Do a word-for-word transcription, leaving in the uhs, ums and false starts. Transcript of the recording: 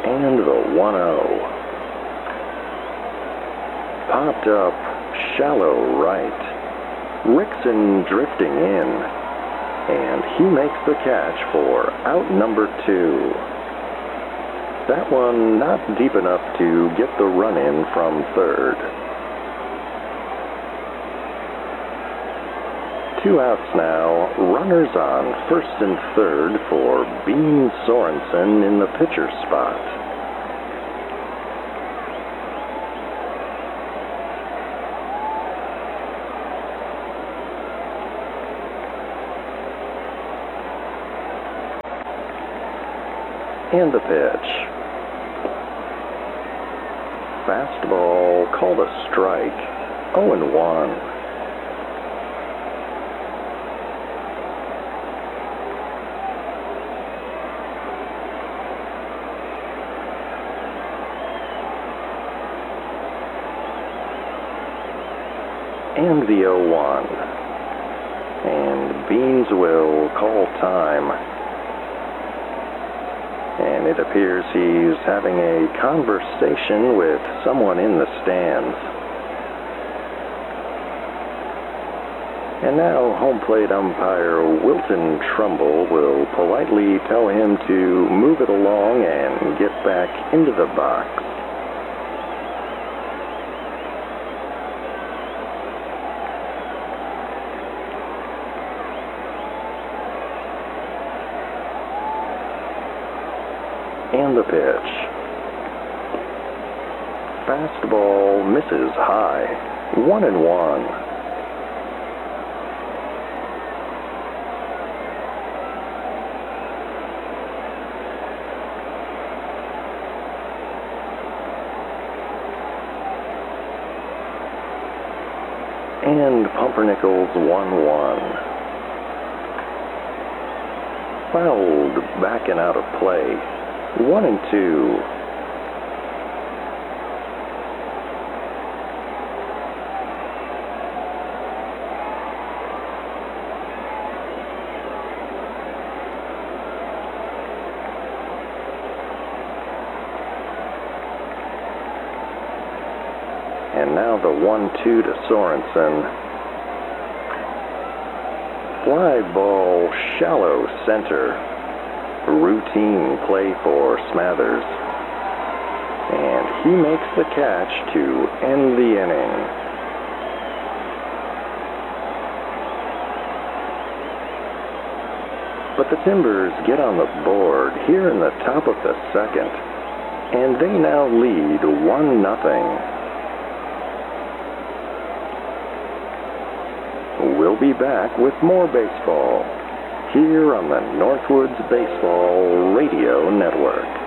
And the one oh. Popped up, shallow right. Rickson drifting in. And he makes the catch for out number two. That one not deep enough to get the run in from third. Two outs now, runners on first and third for Bean Sorensen in the pitcher spot. And the pitch. Fastball called a strike, oh and one. And the oh one. And Beans will call time. And it appears he's having a conversation with someone in the stands. And now home plate umpire Wilton Trumbull will politely tell him to move it along and get back into the box. And the pitch. Fastball misses high. One and one. And Pumpernickel's one one. Fouled back and out of play. One and two. And now the one two to Sorensen. Fly ball, shallow center. Routine play for Smathers. And he makes the catch to end the inning. But the Timbers get on the board here in the top of the second. And they now lead one nothing. We'll be back with more baseball here on the Northwoods Baseball Radio Network.